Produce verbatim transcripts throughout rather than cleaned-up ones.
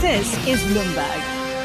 This is Bloomberg.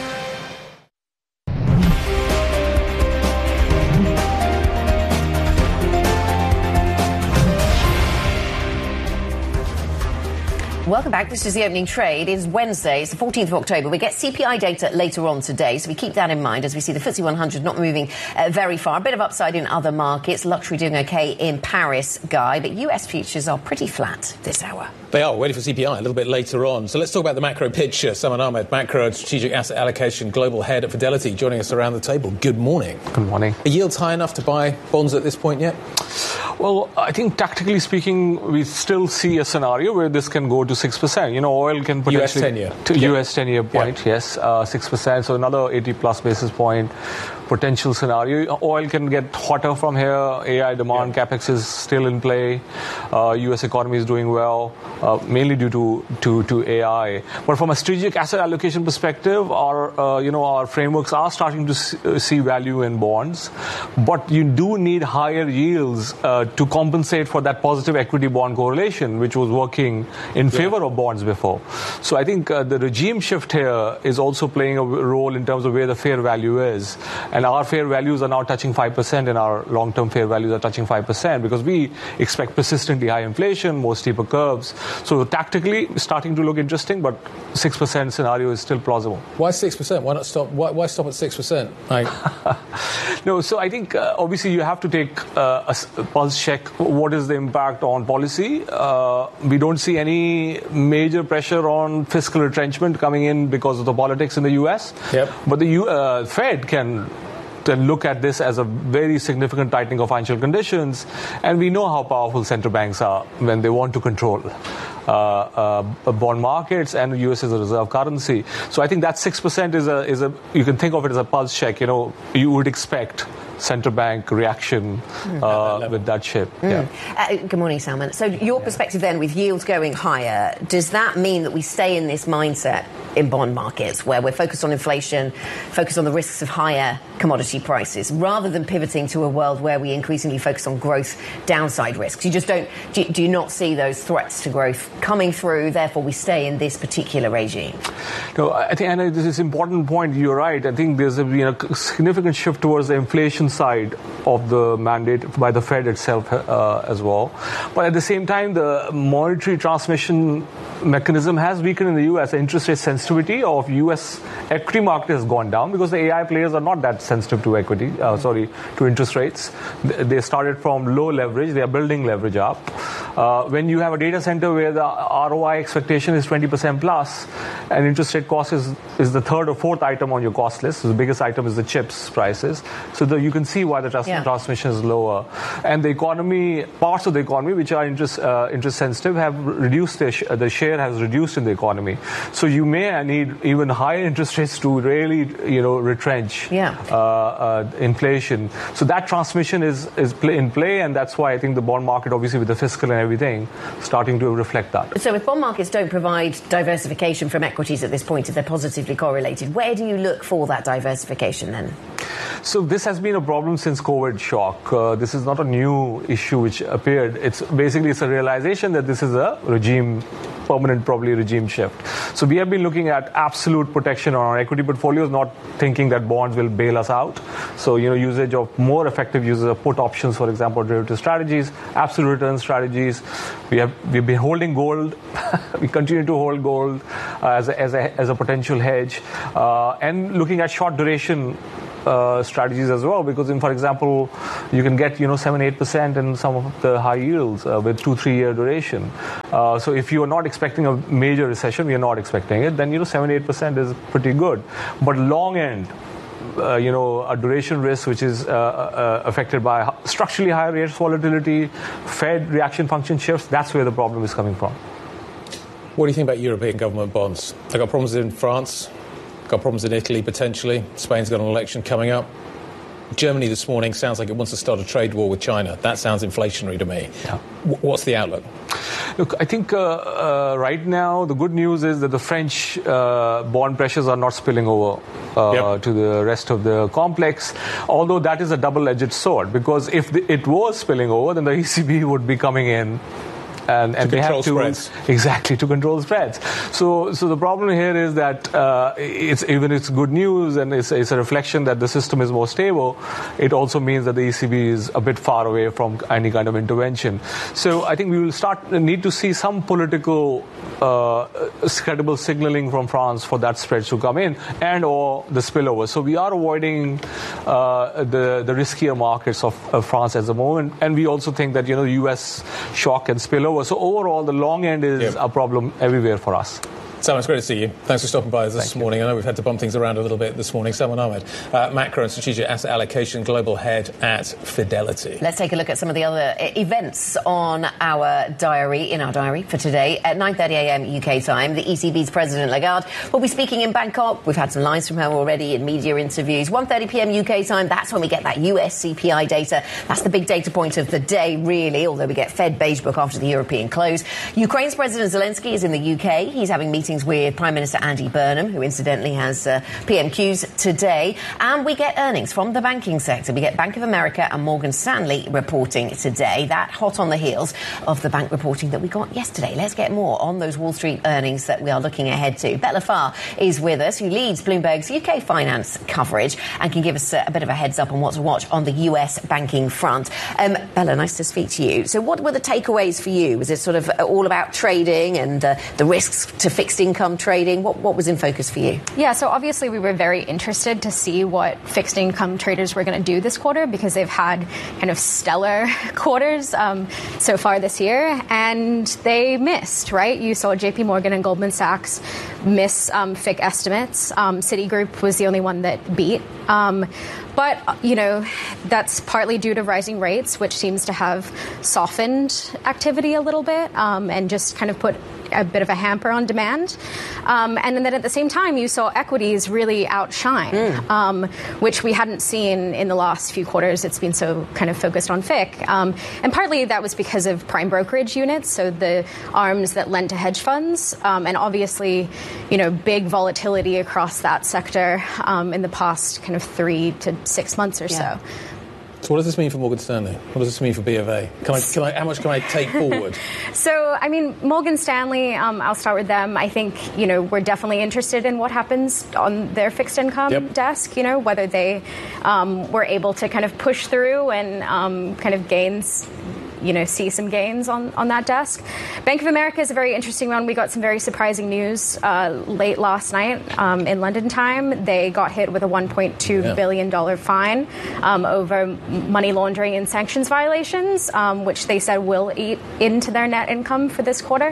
Welcome back. This is the opening trade. It is Wednesday. It's the fourteenth of October. We get C P I data later on today, so we keep that in mind as we see the F T S E one hundred not moving uh, very far. A bit of upside in other markets. Luxury doing OK in Paris, Guy, but U S futures are pretty flat this hour. They are. Waiting for C P I a little bit later on. So let's talk about the macro picture. Salman Ahmed, Macro and Strategic Asset Allocation Global Head at Fidelity, joining us around the table. Good morning. Good morning. Are yields high enough to buy bonds at this point yet? Well, I think tactically speaking, we still see a scenario where this can go to six percent. You know, oil can potentially... U S ten-year. To yeah. U S ten-year point, yeah. yes, uh, six percent. So another eighty plus basis point potential scenario. Oil can get hotter from here. A I demand, yeah. CapEx is still in play. Uh, U S economy is doing well, uh, mainly due to, to, to A I. But from a strategic asset allocation perspective, our, uh, you know, our frameworks are starting to see value in bonds. But you do need higher yields uh, to compensate for that positive equity bond correlation, which was working in yeah. favor of bonds before. So I think uh, the regime shift here is also playing a role in terms of where the fair value is. And our fair values are now touching five percent, and our long-term fair values are touching five percent because we expect persistently high inflation, more steeper curves. So tactically, starting to look interesting, but six percent scenario is still plausible. Why six percent? Why not stop? Why, why stop at six percent? Like... no, so I think uh, obviously you have to take uh, a pulse check. What is the impact on policy? Uh, we don't see any major pressure on fiscal retrenchment coming in because of the politics in the U S. Yep. But the U, uh, Fed can... and look at this as a very significant tightening of financial conditions. And we know how powerful central banks are when they want to control uh, uh, bond markets, and the U S is a reserve currency. So I think that six percent is a, is a, you can think of it as a pulse check. You know, you would expect central bank reaction uh, that with that shape. Mm. Yeah. Uh, good morning, Salman. So your perspective then, with yields going higher, does that mean that we stay in this mindset in bond markets where we're focused on inflation, focused on the risks of higher commodity prices, rather than pivoting to a world where we increasingly focus on growth downside risks? You just don't, do, do you not see those threats to growth coming through, therefore we stay in this particular regime? No, I think, Anna, this is an important point. You're right. I think there's a you know, significant shift towards the inflation side of the mandate by the Fed itself uh, as well. But at the same time, the monetary transmission mechanism has weakened in the U S. The interest rate sensitivity of U S equity market has gone down because the A I players are not that sensitive to equity, uh, sorry, to interest rates. They started from low leverage. They are building leverage up. Uh, when you have a data center where the R O I expectation is twenty percent plus, and interest rate cost is, is the third or fourth item on your cost list, so the biggest item is the chips prices. So the, you can see why the trans- yeah. transmission is lower. And the economy, parts of the economy which are interest uh, interest sensitive have reduced their sh- the share has reduced in the economy. So you may need even higher interest rates to really, you know, retrench yeah. uh, uh, inflation. So that transmission is is play in play, and that's why I think the bond market, obviously with the fiscal and everything, starting to reflect that. So if bond markets don't provide diversification from equities at this point, if they're positively correlated, where do you look for that diversification then? So this has been a problem since COVID shock. Uh, this is not a new issue which appeared. It's basically it's a realization that this is a regime, permanent probably regime shift. So we have been looking at absolute protection on our equity portfolios, not thinking that bonds will bail us out. So, you know, usage of more effective uses of put options, for example, derivative strategies, absolute return strategies. We have we've been holding gold. We continue to hold gold uh, as a, as a as a potential hedge, uh, and looking at short duration Uh, strategies as well, because in, for example, you can get, you know, seven, eight percent in some of the high yields uh, with two, three year duration. Uh, so if you are not expecting a major recession, we are not expecting it, then, you know, seven, eight percent is pretty good. But long end, uh, you know, a duration risk which is uh, uh, affected by structurally higher rates volatility, Fed reaction function shifts, that's where the problem is coming from. What do you think about European government bonds? They've got problems in France. Got problems in Italy, potentially. Spain's got an election coming up. Germany this morning sounds like it wants to start a trade war with China. That sounds inflationary to me. Yeah. W- what's the outlook? Look, I think uh, uh, right now the good news is that the French uh, bond pressures are not spilling over uh, yep. to the rest of the complex, although that is a double-edged sword, because if the, it was spilling over, then the E C B would be coming in and, and to they have to spreads. exactly to control spreads. So, so the problem here is that uh, it's even it's good news and it's, it's a reflection that the system is more stable. It also means that the E C B is a bit far away from any kind of intervention. So, I think we will start need to see some political uh, credible signaling from France for that spread to come in and or the spillover. So, we are avoiding uh, the the riskier markets of, of France at the moment, and we also think that you know the U S shock and spillover. So overall, the long end is yep. a problem everywhere for us. Salman, it's great to see you. Thanks for stopping by us this Thank morning. You. I know we've had to bump things around a little bit this morning. Salman Ahmed, uh, Macro and Strategic Asset Allocation Global Head at Fidelity. Let's take a look at some of the other events on our diary, in our diary for today. At nine thirty a.m. U K time, the E C B's President Lagarde will be speaking in Bangkok. We've had some lines from her already in media interviews. one thirty p.m. U K time, that's when we get that U S C P I data. That's the big data point of the day, really, although we get Fed Beige Book after the European close. Ukraine's President Zelensky is in the U K. He's having meetings with Prime Minister Andy Burnham, who incidentally has uh, P M Qs today. And we get earnings from the banking sector. We get Bank of America and Morgan Stanley reporting today. That hot on the heels of the bank reporting that we got yesterday. Let's get more on those Wall Street earnings that we are looking ahead to. Bella Farr is with us, who leads Bloomberg's U K finance coverage and can give us a, a bit of a heads up on what to watch on the U S banking front. Um, Bella, nice to speak to you. So what were the takeaways for you? Was it sort of all about trading and uh, the risks to fixed income trading? What, what was in focus for you? Yeah, so obviously we were very interested to see what fixed income traders were going to do this quarter because they've had kind of stellar quarters um, so far this year, and they missed, right? You saw J P Morgan and Goldman Sachs miss um, F I C estimates. Um, Citigroup was the only one that beat. Um, But, you know, that's partly due to rising rates, which seems to have softened activity a little bit um, and just kind of put a bit of a hamper on demand. Um, and then at the same time, you saw equities really outshine, mm. um, which we hadn't seen in the last few quarters. It's been so kind of focused on F I C. Um, and partly that was because of prime brokerage units, so the arms that lend to hedge funds. Um, and obviously, you know, big volatility across that sector um, in the past kind of three to six months or yeah. so. So what does this mean for Morgan Stanley? What does this mean for B of A? Can I, can I, how much can I take forward? So, I mean, Morgan Stanley, um, I'll start with them. I think, you know, we're definitely interested in what happens on their fixed income yep. desk, you know, whether they um, were able to kind of push through and um, kind of gains, you know, see some gains on, on that desk. Bank of America is a very interesting one. We got some very surprising news uh, late last night um, in London time. They got hit with a one point two yeah. billion dollars fine um, over money laundering and sanctions violations, um, which they said will eat into their net income for this quarter.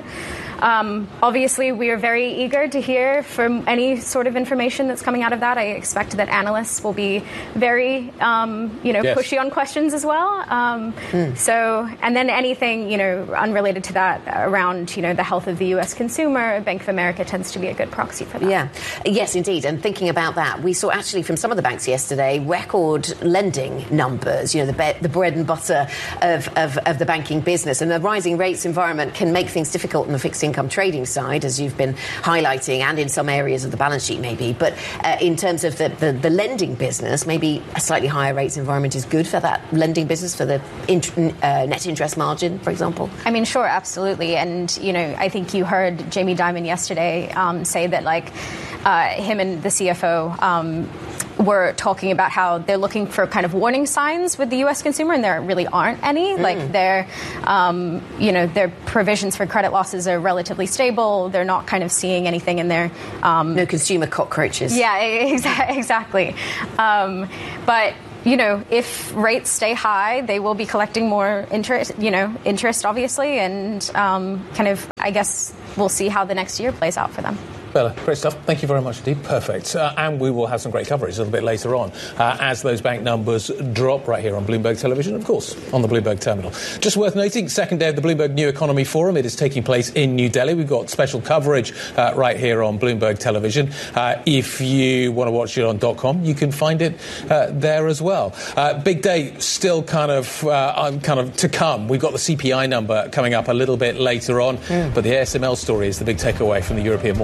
Um, obviously, we are very eager to hear from any sort of information that's coming out of that. I expect that analysts will be very, um, you know, yes. pushy on questions as well. Um, mm. So, and then anything, you know, unrelated to that around, you know, the health of the U S consumer, Bank of America tends to be a good proxy for that. Yeah, yes, indeed. And thinking about that, we saw actually from some of the banks yesterday record lending numbers. You know, the, be- the bread and butter of, of, of the banking business, and the rising rates environment can make things difficult in the fixed income trading side, as you've been highlighting, and in some areas of the balance sheet maybe. But uh, in terms of the, the, the lending business, maybe a slightly higher rates environment is good for that lending business, for the int- uh, net interest margin, for example? I mean, sure, absolutely. And, you know, I think you heard Jamie Dimon yesterday um, say that, like, uh, him and the C F O um, were talking about how they're looking for kind of warning signs with the U S consumer, and there really aren't any. Mm. Like, their, um, you know, their provisions for credit losses are relatively stable. They're not kind of seeing anything in there. Um, no consumer cockroaches. Yeah, exa- exactly. Um, but you know, if rates stay high, they will be collecting more interest, you know, interest, obviously, and um, kind of, I guess, we'll see how the next year plays out for them. Bella, great stuff. Thank you very much indeed. Perfect. Uh, and we will have some great coverage a little bit later on uh, as those bank numbers drop right here on Bloomberg Television, of course, on the Bloomberg Terminal. Just worth noting, second day of the Bloomberg New Economy Forum. It is taking place in New Delhi. We've got special coverage uh, right here on Bloomberg Television. Uh, if you want to watch it on .com, you can find it uh, there as well. Uh, big day still kind of uh, kind of to come. We've got the C P I number coming up a little bit later on, mm. but the A S M L story is the big takeaway from the European morning so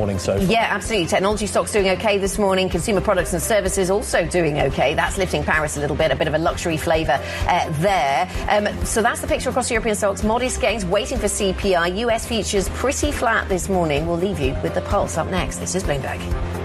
Yeah, absolutely. Technology stocks doing okay this morning. Consumer products and services also doing okay. That's lifting Paris a little bit, a bit of a luxury flavour uh, there. Um, so that's the picture across European stocks. Modest gains, waiting for C P I. U S futures pretty flat this morning. We'll leave you with the pulse up next. This is Bloomberg.